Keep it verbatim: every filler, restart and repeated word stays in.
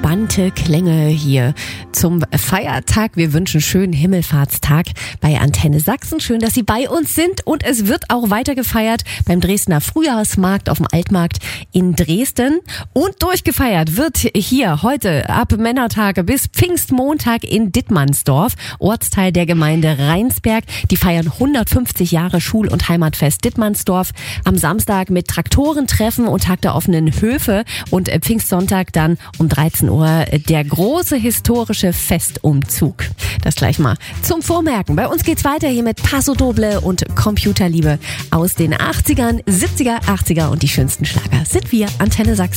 entspannte Klänge hier zum Feiertag. Wir wünschen schönen Himmelfahrtstag bei Antenne Sachsen. Schön, dass Sie bei uns sind, und es wird auch weiter gefeiert beim Dresdner Frühjahrsmarkt auf dem Altmarkt in Dresden. Und durchgefeiert wird hier heute ab Männertage bis Pfingstmontag in Dittmannsdorf, Ortsteil der Gemeinde Rheinsberg. Die feiern hundertfünfzig Jahre Schul- und Heimatfest Dittmannsdorf. Am Samstag mit Traktorentreffen und Tag der offenen Höfe, und Pfingstsonntag dann um dreizehn Uhr der große historische Festumzug. Das gleich mal zum Vormerken. Bei uns geht's weiter hier mit Paso Doble und Computerliebe aus den achtzigern, siebziger, achtziger, und die schönsten Schlager sind wir, Antenne Sachsen.